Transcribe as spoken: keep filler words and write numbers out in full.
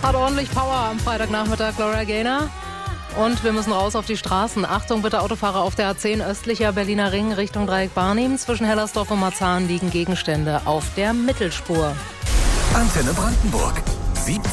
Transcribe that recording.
Hat ordentlich Power am Freitagnachmittag, Gloria Gaynor. Und wir müssen raus auf die Straßen. Achtung bitte Autofahrer auf der A zehn östlicher Berliner Ring Richtung Dreieck Barnim. Zwischen Hellersdorf und Marzahn liegen Gegenstände auf der Mittelspur. Antenne Brandenburg. siebzehn